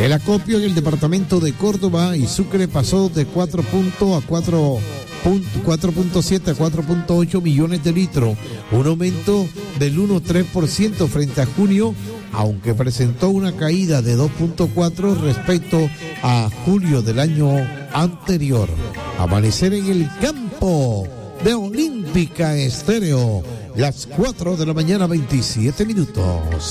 El acopio en el departamento de Córdoba y Sucre pasó de 4.7 a 4.8 millones de litros, un aumento del 1,3% frente a junio, aunque presentó una caída de 2.4 respecto a julio del año anterior. Amanecer en el campo de Olímpica Estéreo, las 4 de la mañana, 27 minutos.